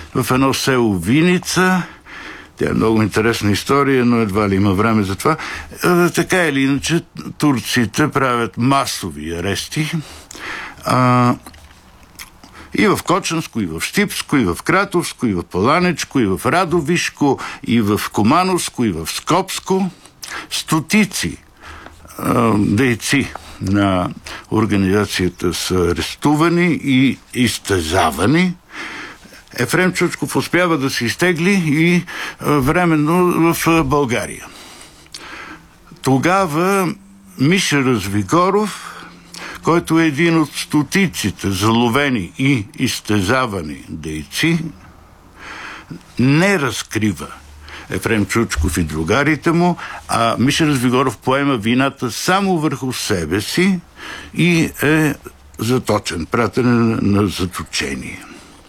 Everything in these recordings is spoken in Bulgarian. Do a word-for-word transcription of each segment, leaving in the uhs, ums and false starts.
в едно село Виница. Тя е много интересна история, но едва ли има време за това. Така или иначе, турците правят масови арести. А, и в Кочанско, и в Щипско, и в Кратовско, и в Паланечко, и в Радовишко, и в Комановско, и в Скопско. Стотици а, дейци на организацията са арестувани и изтезавани. Ефрем Чучков успява да се изтегли и а, временно в България. Тогава Миша Развигоров, който е един от стотиците заловени и изтезавани дейци, не разкрива Ефрем Чучков и другарите му, а Миша Развигоров поема вината само върху себе си и е заточен, пратен на заточение.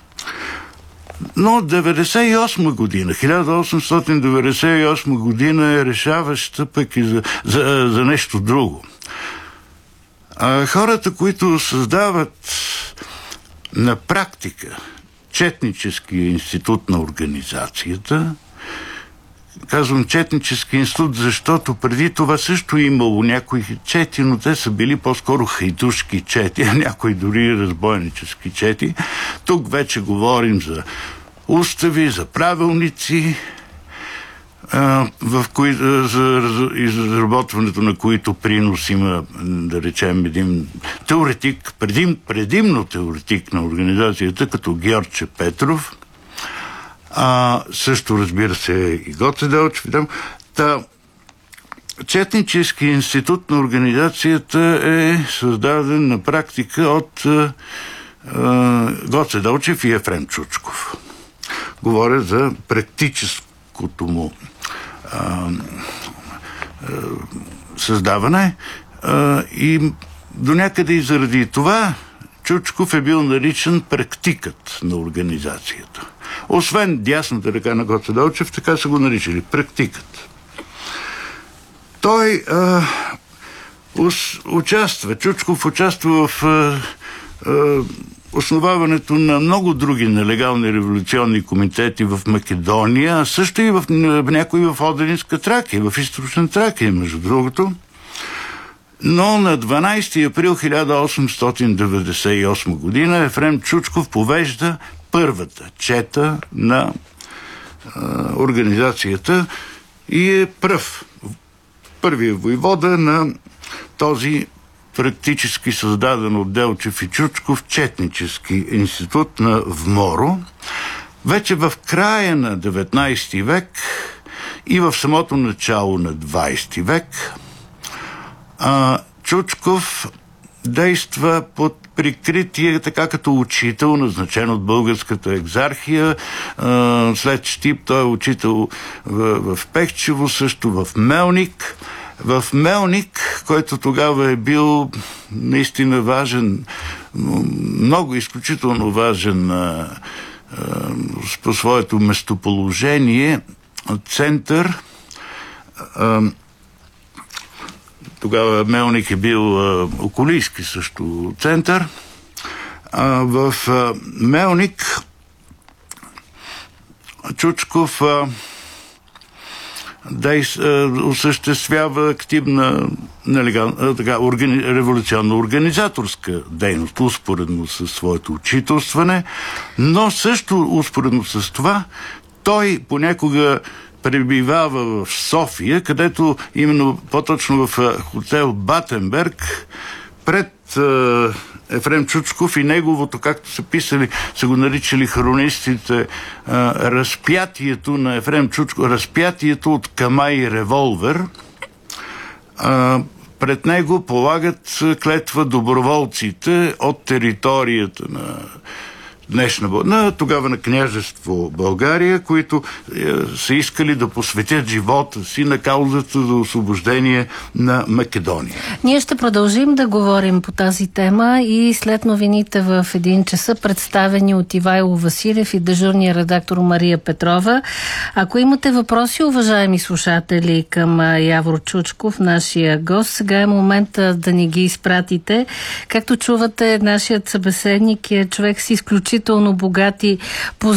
Но деветдесет и осма година, хиляда осемстотин деветдесет и осма година е решаваща пък и за, за, за нещо друго. А хората, които създават на практика четническия институт на организацията, казвам четнически институт, защото преди това също е имало някои чети, но те са били по-скоро хайдушки чети, а някои дори разбойнически чети. Тук вече говорим за устави, за правилници, в кои, за изработването на които принос има, да речем, един теоретик, предим, предимно теоретик на организацията, като Георче Петров, а, също, разбира се, и Гоце Делчев. Та, Четнически институт на организацията е създаден на практика от а, а, Гоце Делчев и Ефрем Чучков. Говоря за практическото му а, а, създаване а, и до някъде и заради това Чучков е бил наричан практикът на организацията. Освен дясната ръка на Гоце Делчев, така са го наричали практикът. Той а, ус, участва, Чучков участва в а, а, основаването на много други нелегални революционни комитети в Македония, а също и в, в някои в Одринска Тракия, в Източна Тракия, между другото. Но на дванадесети април хиляда осемстотин деветдесет и осма година Ефрем Чучков повежда първата чета на а, организацията и е пръв. Първият войвода на този практически създаден от Делчев и Чучков четнически институт на Вморо. Вече в края на деветнадесети век и в самото начало на двадесети век а, Чучков действа под прикритие, така като учител, назначен от Българската екзархия. А, след Щип той е учител в, в Пехчево, също в Мелник. В Мелник, който тогава е бил наистина важен, много изключително важен а, а, по своето местоположение, център. А, тогава Мелник е бил а, околийски също център. А, в а, Мелник Чучков а, да из, а, осъществява активна нелегал, а, така, органи, революционно-организаторска дейност, успоредно със своето учителстване, но също успоредно с това той понякога пребивава в София, където именно по-точно в хотел Батенберг пред а, Ефрем Чучков и неговото, както са писали, са го наричали хронистите, а, разпятието на Ефрем Чучков, разпятието от кама и револвер. А, пред него полагат клетва доброволците от територията на днешна, на тогава на княжество България, които е, са искали да посветят живота си на каузата за освобождение на Македония. Ние ще продължим да говорим по тази тема и след новините в един часа, представени от Ивайло Василев и дежурния редактор Мария Петрова. Ако имате въпроси, уважаеми слушатели, към Явор Чучков, нашия гост, сега е момента да ни ги изпратите. Както чувате, нашият събеседник е човек с изключително богати познания